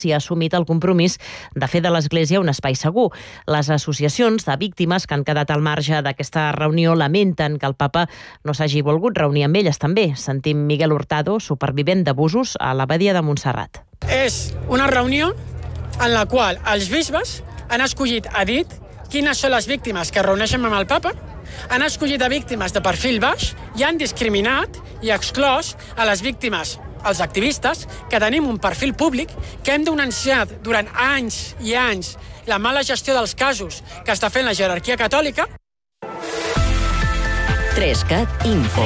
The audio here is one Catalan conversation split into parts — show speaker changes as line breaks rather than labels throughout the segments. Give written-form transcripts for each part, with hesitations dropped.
i ha assumit el compromís de fer de l'Església un espai segur. Les associacions de víctimes que han quedat al marge d'aquesta reunió lamenten que el papa no s'hagi volgut reunir amb elles també. Sentim Miguel Hurtado, supervivent d'abusos a l'abadia de Montserrat.
És una reunió en la qual els bisbes han escollit a dit quines són les víctimes que es reuneixen amb el papa, han escollit a víctimes de perfil baix i han discriminat i exclòs a les víctimes, els activistes, que tenim un perfil públic, que hem denunciat durant anys i anys la mala gestió dels casos que està fent la jerarquia catòlica.
3CAT Info.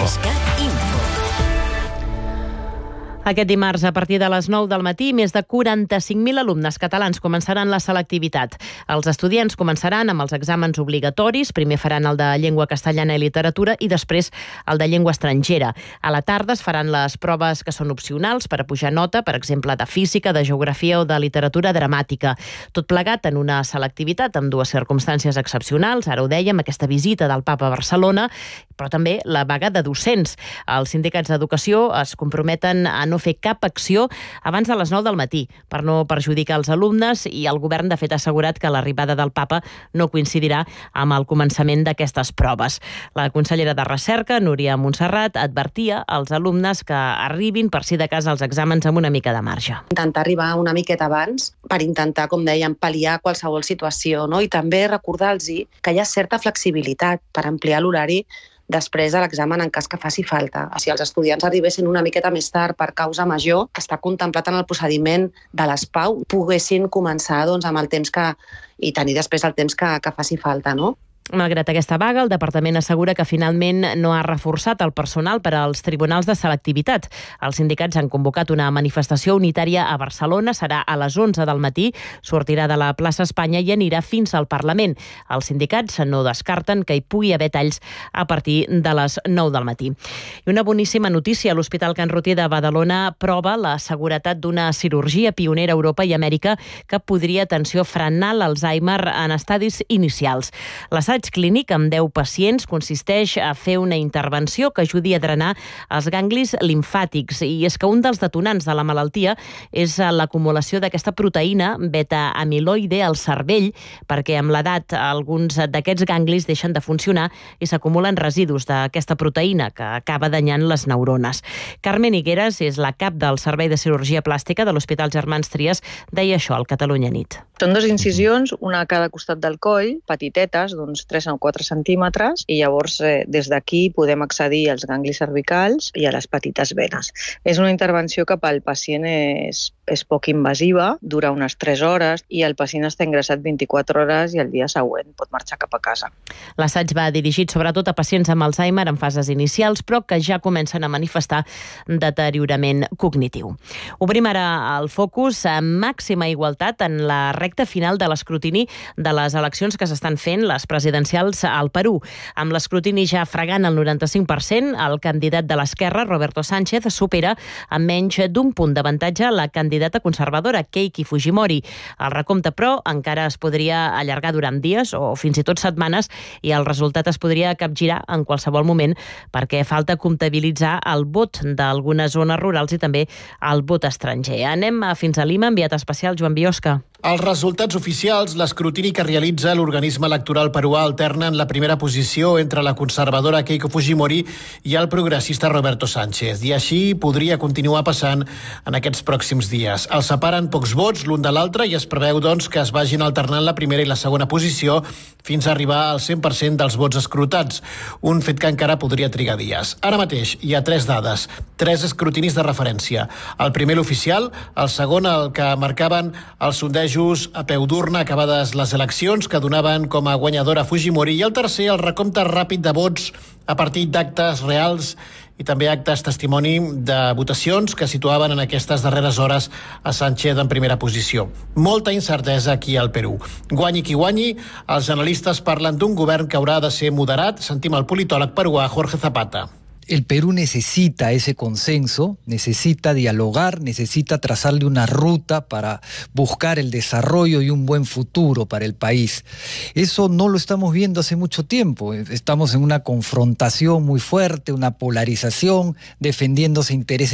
Aquest dimarts, a partir de les 9 del matí, més de 45.000 alumnes catalans començaran la selectivitat. Els estudiants començaran amb els exàmens obligatoris. Primer faran el de llengua castellana i literatura i després el de llengua estrangera. A la tarda es faran les proves que són opcionals per a pujar nota, per exemple, de física, de geografia o de literatura dramàtica. Tot plegat en una selectivitat amb dues circumstàncies excepcionals. Ara ho dèiem, aquesta visita del papa a Barcelona, però també la vaga de docents. Els sindicats d'educació es comprometen a no fer cap acció abans de les 9 del matí per no perjudicar els alumnes, i el govern de fet ha assegurat que l'arribada del papa no coincidirà amb el començament d'aquestes proves. La consellera de Recerca, Núria Montserrat, advertia als alumnes que arribin per si de cas els exàmens amb una mica de marge.
Intentar arribar una miqueta abans per intentar, com dèiem, pal·liar qualsevol situació, no? I també recordar-los que hi ha certa flexibilitat per ampliar l'horari després de l'examen en cas que faci falta. Si els estudiants arribessin una miqueta més tard per causa major, que està contemplat en el procediment de les PAU, poguessin començar amb el temps i tenir després el temps que faci falta, no?
Malgrat aquesta vaga, el departament assegura que finalment no ha reforçat el personal per als tribunals de selectivitat. Els sindicats han convocat una manifestació unitària a Barcelona, serà a les 11 del matí, sortirà de la plaça Espanya i anirà fins al Parlament. Els sindicats no descarten que hi pugui haver talls a partir de les 9 del matí. I una boníssima notícia, l'Hospital Can Rutí de Badalona prova la seguretat d'una cirurgia pionera a Europa i Amèrica que podria, atenció, frenar l'Alzheimer en estadis inicials. L'assaig clínic amb 10 pacients consisteix a fer una intervenció que ajudi a drenar els ganglis limfàtics, i és que un dels detonants de la malaltia és l'acumulació d'aquesta proteïna beta-amiloide al cervell, perquè amb l'edat alguns d'aquests ganglis deixen de funcionar i s'acumulen residus d'aquesta proteïna que acaba danyant les neurones. Carmen Higueras és la cap del Servei de Cirurgia Plàstica de l'Hospital Germans Trias, deia això al Catalunya Nit.
Són 2 incisions, una a cada costat del coll, petitetes, d'uns 3 o 4 centímetres, i llavors des d'aquí podem accedir als ganglis cervicals i a les petites venes. És una intervenció que pel pacient és poc invasiva, dura unes 3 hores i el pacient està ingressat 24 hores i el dia següent pot marxar cap a casa.
L'assaig va dirigit sobretot a pacients amb Alzheimer en fases inicials, però que ja comencen a manifestar deteriorament cognitiu. Obrim ara el focus a màxima igualtat en la recta final de l'escrutini de les eleccions que s'estan fent, les presidencials al Perú. Amb l'escrutini ja fregant el 95%, el candidat de l'esquerra, Roberto Sánchez, supera amb menys d'un punt d'avantatge la candidata conservadora, Keiki Fujimori. El recompte, però, encara es podria allargar durant dies o fins i tot setmanes, i el resultat es podria capgirar en qualsevol moment perquè falta comptabilitzar el vot d'algunes zones rurals i també el vot estranger. Anem fins a Lima, enviat especial Joan Biosca.
Els resultats oficials, l'escrutini que realitza l'organisme electoral peruà, alternen la primera posició entre la conservadora Keiko Fujimori i el progressista Roberto Sánchez. I així podria continuar passant en aquests pròxims dies. Els separen pocs vots l'un de l'altre i es preveu, doncs, que es vagin alternant la primera i la segona posició fins a arribar al 100% dels vots escrutats, un fet que encara podria trigar dies. Ara mateix hi ha 3 dades, 3 escrutinis de referència. El primer, l'oficial, el segon, el que marcaven els sondejos a peu d'urna acabades les eleccions, que donaven com a guanyadora Fujimori, i el tercer, el recompte ràpid de vots a partir d'actes reals i també actes testimoni de votacions que situaven en aquestes darreres hores a Sánchez en primera posició. Molta incertesa aquí al Perú. Guanyi qui guanyi, els analistes parlen d'un govern que haurà de ser moderat. Sentim el politòleg peruà Jorge Zapata.
El Perú necesita ese consenso, necesita dialogar, necesita trazarle una ruta para buscar el desarrollo y un buen futuro para el país. Eso no lo estamos viendo hace mucho tiempo. Estamos en una confrontación muy fuerte, una polarización, defendiéndose intereses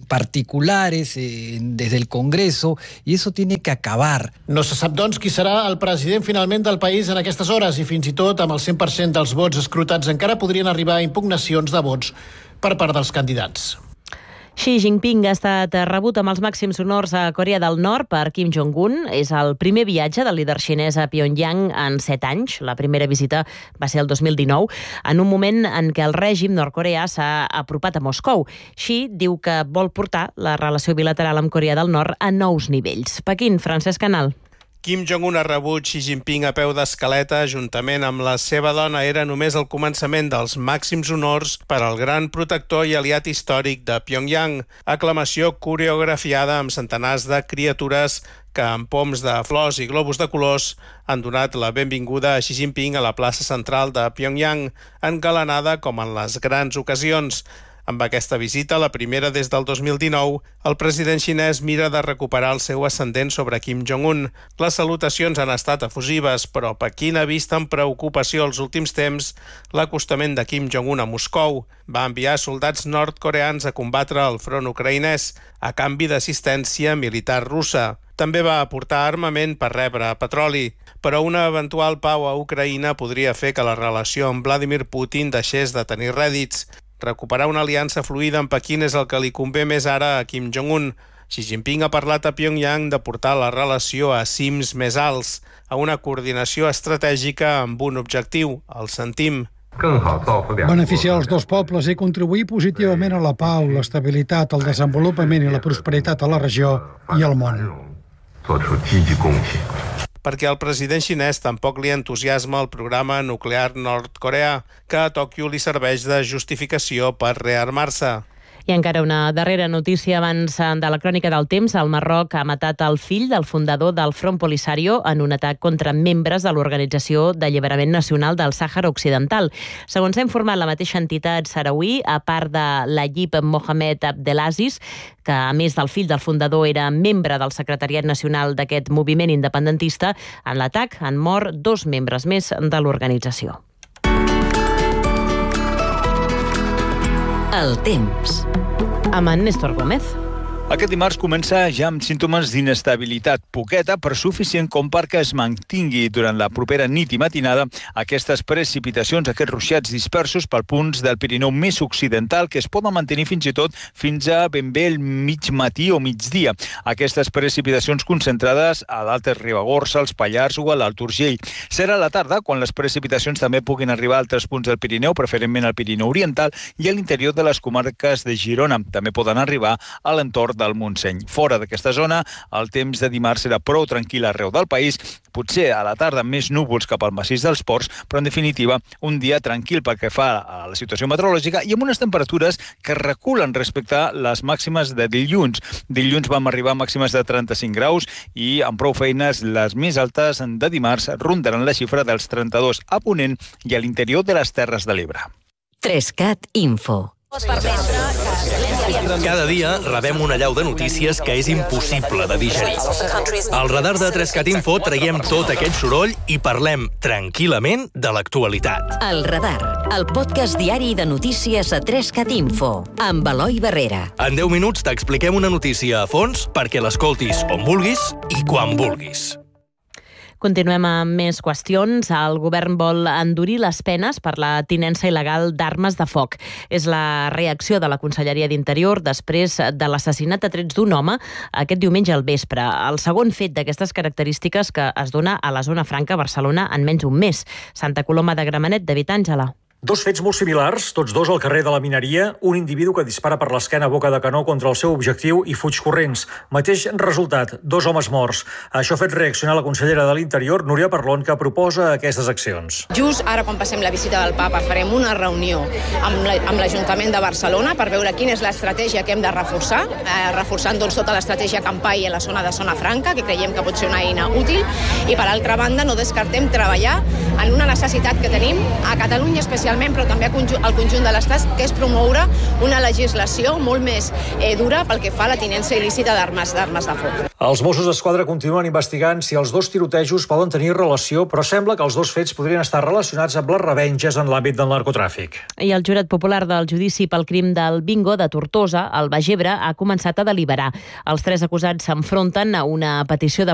particulares desde el Congreso, y eso tiene que acabar.
No se sap, doncs, qui serà el president finalment del país en aquestes hores, i fins i tot amb el 100% dels vots escrutats encara podrien arribar a impugnacions de vots per part dels candidats.
Xi Jinping ha estat rebut amb els màxims honors a Corea del Nord per Kim Jong-un. És el primer viatge del líder xinès a Pyongyang en 7 anys. La primera visita va ser el 2019, en un moment en què el règim nord-coreà s'ha apropat a Moscou. Xi diu que vol portar la relació bilateral amb Corea del Nord a nous nivells. Pequín, Francesc Canal.
Kim Jong-un ha rebut Xi Jinping a peu d'escaleta juntament amb la seva dona. Era només el començament dels màxims honors per al gran protector i aliat històric de Pyongyang. Aclamació coreografiada amb centenars de criatures que amb poms de flors i globus de colors han donat la benvinguda a Xi Jinping a la plaça central de Pyongyang, engalanada com en les grans ocasions. Amb aquesta visita, la primera des del 2019, el president xinès mira de recuperar el seu ascendent sobre Kim Jong-un. Les salutacions han estat efusives, però Pequín ha vist amb preocupació els últims temps l'acostament de Kim Jong-un a Moscou. Va enviar soldats nord-coreans a combatre el front ucraïnès a canvi d'assistència militar russa. També va aportar armament per rebre petroli, però una eventual pau a Ucraïna podria fer que la relació amb Vladimir Putin deixés de tenir rèdits. Recuperar una aliança fluida amb Pequín és el que li convé més ara a Kim Jong-un. Xi Jinping ha parlat a Pyongyang de portar la relació a cims més alts, a una coordinació estratègica amb un objectiu, el sentim.
Beneficiar els dos pobles i contribuir positivament a la pau, l'estabilitat, el desenvolupament i la prosperitat a la regió i al món.
Perquè al president xinès tampoc li entusiasma el programa nuclear nord-coreà, que a Tòquio li serveix de justificació per rearmar-se.
I encara una darrera notícia abans de la crònica del temps. El Marroc ha matat el fill del fundador del Front Polisario en un atac contra membres de l'Organització d'Alliberament Nacional del Sàhara Occidental. Segons ha informat la mateixa entitat sarauí, a part de l'Ayib Mohamed Abdelaziz, que a més del fill del fundador era membre del secretariat nacional d'aquest moviment independentista, en l'atac han mort 2 membres més de l'organització.
El temps.
Amb en Néstor Gómez.
Aquest dimarts comença ja amb símptomes d'inestabilitat, poqueta però suficient com perquè es mantingui durant la propera nit i matinada aquestes precipitacions, aquests ruixats dispersos per punts del Pirineu més occidental que es poden mantenir fins i tot fins a ben bé el mig matí o migdia. Aquestes precipitacions concentrades a l'Alta Ribagorça, als Pallars o a l'Alt Urgell. Serà a la tarda quan les precipitacions també puguin arribar a altres punts del Pirineu, preferentment al Pirineu Oriental i a l'interior de les comarques de Girona. També poden arribar a l'entorn del Montseny. Fora d'aquesta zona, el temps de dimarts serà prou tranquil arreu del país, potser a la tarda més núvols cap al massís dels Ports, però en definitiva un dia tranquil pel que fa a la situació meteorològica i amb unes temperatures que reculen respecte a les màximes de dilluns. Dilluns vam arribar a màximes de 35 graus i amb prou feines les més altes de dimarts rondaran la xifra dels 32 a Ponent i a l'interior de les Terres de l'Ebre.
3CAT Info.
Cada dia rebem una allau de notícies que és impossible de digerir. Al radar de 3CAT Info traiem tot aquest soroll i parlem tranquil·lament de l'actualitat.
El radar, el podcast diari de notícies a 3CAT Info, amb Eloi Barrera.
En 10 minuts t'expliquem una notícia a fons perquè l'escoltis on vulguis i quan vulguis.
Continuem amb més qüestions. El govern vol endurir les penes per la tinença il·legal d'armes de foc. És la reacció de la Conselleria d'Interior després de l'assassinat a trets d'un home aquest diumenge al vespre. El segon fet d'aquestes característiques que es dona a la zona franca a Barcelona en menys d'un mes. Santa Coloma de Gramenet, David Àngela.
2 fets molt similars, tots dos al carrer de la Mineria, un individu que dispara per l'esquena a boca de canó contra el seu objectiu i fuig corrents. Mateix resultat, 2 homes morts. Això ha fet reaccionar la consellera de l'Interior, Núria Parlon, que proposa aquestes accions.
Just ara, quan passem la visita del papa, farem una reunió amb l'Ajuntament de Barcelona per veure quina és l'estratègia que hem de reforçar, reforçant doncs tota l'estratègia Campai a la zona de Zona Franca, que creiem que pot ser una eina útil, i per altra banda no descartem treballar en una necessitat que tenim a Catalunya específicament especialment, però també al conjunt de l'Estat, que és promoure una legislació molt més dura pel que fa a la tinença il·lícita d'armes de foc.
Els Mossos d'Esquadra continuen investigant si els dos tirotejos poden tenir relació, però sembla que els dos fets podrien estar relacionats amb les revenges en l'àmbit del narcotràfic.
I el jurat popular del judici pel crim del bingo de Tortosa, al Baix Ebre, ha començat a deliberar. Els 3 acusats s'enfronten a una petició de